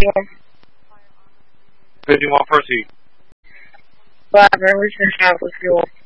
51. 51 proceed. Whatever, we can have with fuel.